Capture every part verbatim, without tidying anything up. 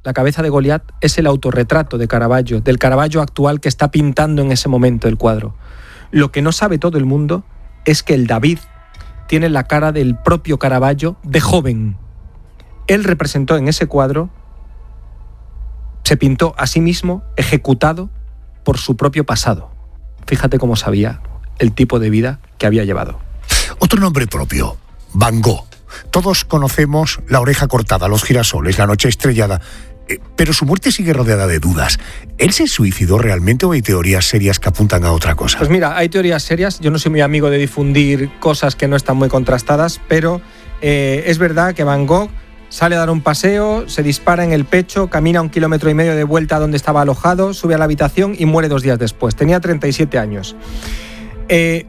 la cabeza de Goliat, es el autorretrato de Caravaggio, del Caravaggio actual que está pintando en ese momento el cuadro. Lo que no sabe todo el mundo es que el David tiene la cara del propio Caravaggio de joven. Él representó en ese cuadro, se pintó a sí mismo ejecutado por su propio pasado. Fíjate cómo sabía el tipo de vida que había llevado. Otro nombre propio, Van Gogh. Todos conocemos La oreja cortada, Los girasoles, La noche estrellada, eh, pero su muerte sigue rodeada de dudas. ¿Él se suicidó realmente o hay teorías serias que apuntan a otra cosa? Pues mira, hay teorías serias. Yo no soy muy amigo de difundir cosas que no están muy contrastadas, pero eh, es verdad que Van Gogh sale a dar un paseo, se dispara en el pecho, camina un kilómetro y medio de vuelta a donde estaba alojado, sube a la habitación y muere dos días después. Tenía treinta y siete años. Eh,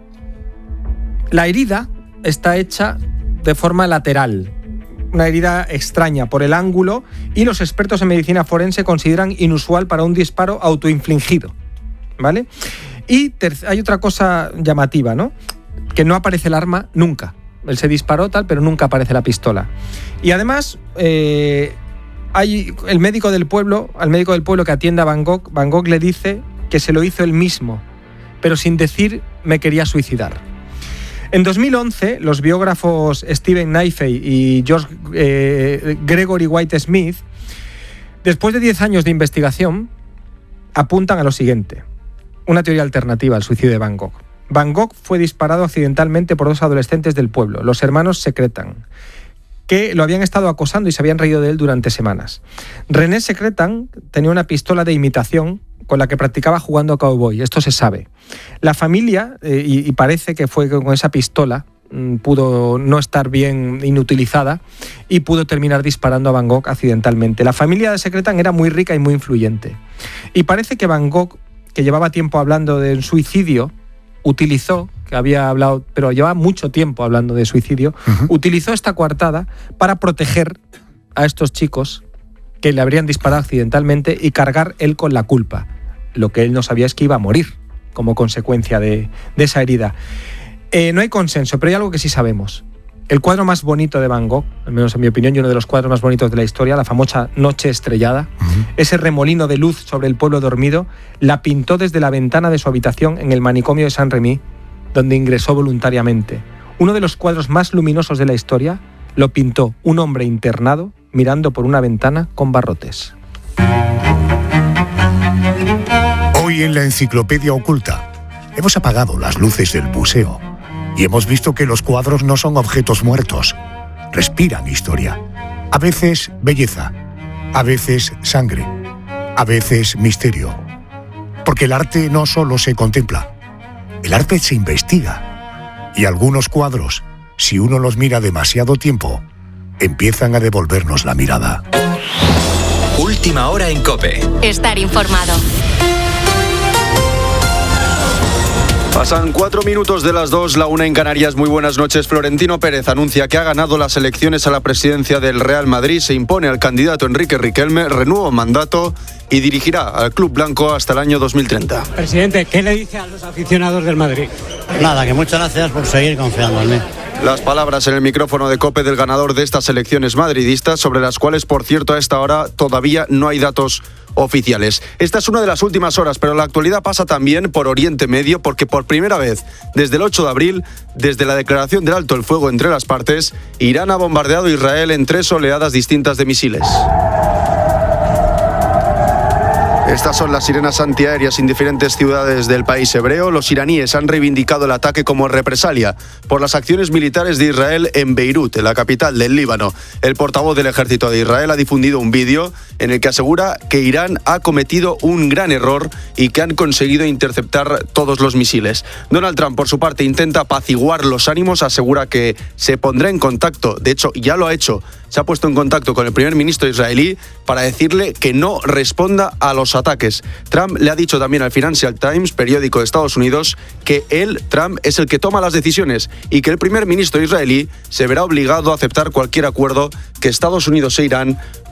la herida está hecha de forma lateral, una herida extraña por el ángulo, y los expertos en medicina forense consideran inusual para un disparo autoinfligido, ¿vale? Y ter- hay otra cosa llamativa, ¿no? Que no aparece el arma nunca. Él se disparó tal, pero nunca aparece la pistola. Y además, eh, hay el médico del pueblo, al médico del pueblo que atiende a Van Gogh, Van Gogh le dice que se lo hizo él mismo, pero sin decir me quería suicidar. En dos mil once, los biógrafos Steven Naifeh y George eh, Gregory White Smith, después de diez años de investigación, apuntan a lo siguiente: una teoría alternativa al suicidio de Van Gogh. Van Gogh fue disparado accidentalmente por dos adolescentes del pueblo, los hermanos Secretan, que lo habían estado acosando y se habían reído de él durante semanas. René Secretan tenía una pistola de imitación con la que practicaba jugando a cowboy, esto se sabe. La familia, eh, y, y parece que fue con esa pistola, mmm, pudo no estar bien inutilizada y pudo terminar disparando a Van Gogh accidentalmente. La familia de Secretan era muy rica y muy influyente. Y parece que Van Gogh, que llevaba tiempo hablando de un suicidio, utilizó, que había hablado, pero llevaba mucho tiempo hablando de suicidio, uh-huh. utilizó esta coartada para proteger a estos chicos que le habrían disparado accidentalmente y cargar él con la culpa. Lo que él no sabía es que iba a morir como consecuencia de, de esa herida. Eh, no hay consenso, pero hay algo que sí sabemos. El cuadro más bonito de Van Gogh, al menos en mi opinión, y uno de los cuadros más bonitos de la historia, la famosa Noche estrellada, uh-huh. ese remolino de luz sobre el pueblo dormido, la pintó desde la ventana de su habitación en el manicomio de Saint-Rémy, donde ingresó voluntariamente. Uno de los cuadros más luminosos de la historia lo pintó un hombre internado mirando por una ventana con barrotes. Hoy en la Enciclopedia Oculta hemos apagado las luces del museo y hemos visto que los cuadros no son objetos muertos, respiran historia. A veces belleza, a veces sangre, a veces misterio. Porque el arte no solo se contempla, el arte se investiga. Y algunos cuadros, si uno los mira demasiado tiempo, empiezan a devolvernos la mirada. Última hora en COPE. Estar informado. Pasan cuatro minutos de las dos, la una en Canarias. Muy buenas noches. Florentino Pérez anuncia que ha ganado las elecciones a la presidencia del Real Madrid. Se impone al candidato Enrique Riquelme, renueva mandato y dirigirá al Club Blanco hasta el año dos mil treinta. Presidente, ¿qué le dice a los aficionados del Madrid? Nada, que muchas gracias por seguir confiando en mí. Las palabras en el micrófono de COPE del ganador de estas elecciones madridistas, sobre las cuales, por cierto, a esta hora todavía no hay datos oficiales. Esta es una de las últimas horas, pero la actualidad pasa también por Oriente Medio, porque por primera vez desde el ocho de abril, desde la declaración del alto el fuego entre las partes, Irán ha bombardeado a Israel en tres oleadas distintas de misiles. Estas son las sirenas antiaéreas en diferentes ciudades del país hebreo. Los iraníes han reivindicado el ataque como represalia por las acciones militares de Israel en Beirut, en la capital del Líbano. El portavoz del ejército de Israel ha difundido un vídeo en el que asegura que Irán ha cometido un gran error y que han conseguido interceptar todos los misiles. Donald Trump, por su parte, intenta apaciguar los ánimos, asegura que se pondrá en contacto, de hecho ya lo ha hecho, se ha puesto en contacto con el primer ministro israelí para decirle que no responda a los ataques. Trump le ha dicho también al Financial Times, periódico de Estados Unidos, que él, Trump, es el que toma las decisiones y que el primer ministro israelí se verá obligado a aceptar cualquier acuerdo que Estados Unidos e Irán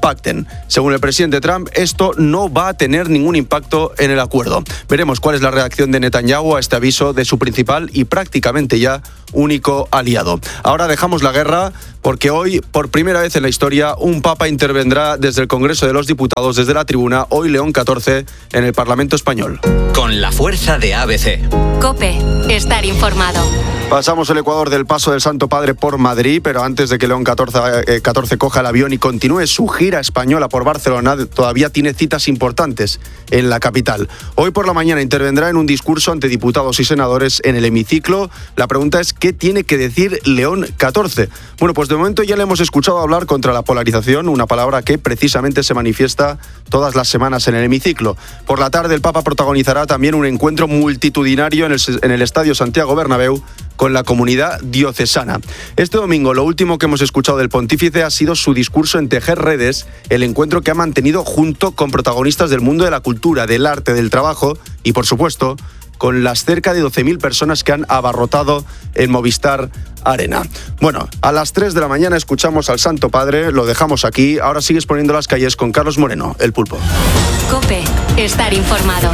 pacten. Según el presidente Trump, esto no va a tener ningún impacto en el acuerdo. Veremos cuál es la reacción de Netanyahu a este aviso de su principal y prácticamente ya único aliado. Ahora dejamos la guerra porque hoy, por primera vez en la historia, un papa intervendrá desde el Congreso de los Diputados, desde la tribuna, hoy León catorce, en el Parlamento español. Con la fuerza de A B C. COPE, estar informado. Pasamos el Ecuador del paso del Santo Padre por Madrid, pero antes de que León catorce, eh, catorce coja el avión y continúe su gira española por Barcelona, todavía tiene citas importantes en la capital. Hoy por la mañana intervendrá en un discurso ante diputados y senadores en el hemiciclo. La pregunta es, ¿qué tiene que decir León catorce? Bueno, pues de momento ya le hemos escuchado hablar contra la polarización, una palabra que precisamente se manifiesta todas las semanas en el hemiciclo. Por la tarde el Papa protagonizará también un encuentro multitudinario en el, en el Estadio Santiago Bernabéu con la comunidad diocesana. Este domingo lo último que hemos escuchado del pontífice ha sido su discurso en Tejer Redes, el encuentro que ha mantenido junto con protagonistas del mundo de la cultura, del arte, del trabajo y, por supuesto, con las cerca de doce mil personas que han abarrotado el Movistar Arena. Bueno, a las tres de la mañana escuchamos al Santo Padre, lo dejamos aquí, ahora sigues poniendo las calles con Carlos Moreno, el Pulpo. COPE, estar informado.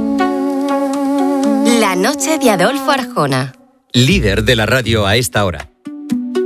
La noche de Adolfo Arjona. Líder de la radio a esta hora.